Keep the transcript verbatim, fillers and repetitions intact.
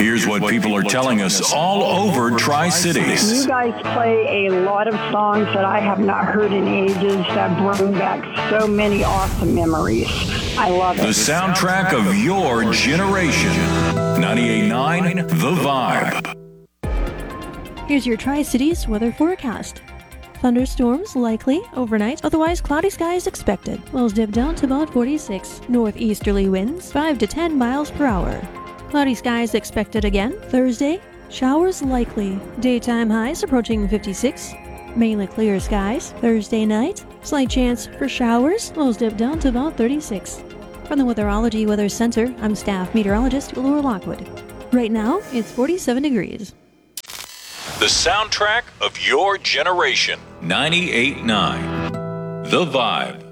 Here's what people are telling us all over Tri-Cities. You guys play a lot of songs that I have not heard in ages that bring back so many awesome memories. I love it. The soundtrack of your generation. ninety-eight point nine The Vibe. Here's your Tri-Cities weather forecast. Thunderstorms likely overnight, otherwise cloudy skies expected. Lows dip down to about forty-six. Northeasterly winds five to ten miles per hour. Cloudy skies expected again. Thursday, showers likely. Daytime highs approaching fifty-six. Mainly clear skies. Thursday night, slight chance for showers. Lows dip down to about thirty-six. From the Weatherology Weather Center, I'm staff meteorologist Laura Lockwood. Right now, it's forty-seven degrees. The soundtrack of your generation. ninety-eight point nine The Vibe.